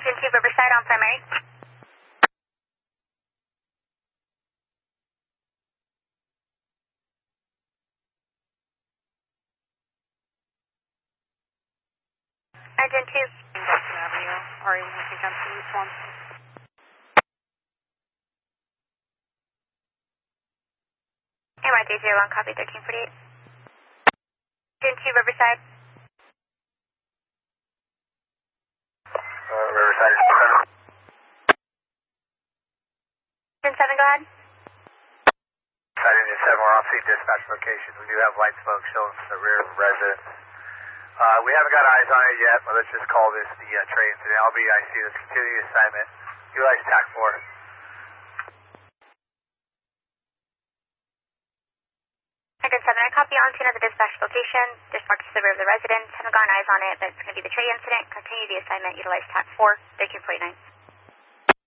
Engine 2 Riverside on primary. Engine 2. Industrial Avenue, RE1 Junction, Route 1. MRJ01, copy 1348. Engine 2 Riverside. Riverside. Engine 7, go ahead. Side Engine 7, we're on scene dispatch location. We do have light smoke showing from the rear of the residence. We haven't got eyes on it yet, but let's just call this the train incident. LBIC, let's continue the assignment. Utilize TAC 4. Engine 7, I copy on scene at the dispatch location. Dispatch to the rear of the residence. Haven't gotten eyes on it, but it's going to be the trade incident. Continue the assignment. Utilize TAC 4, 1349.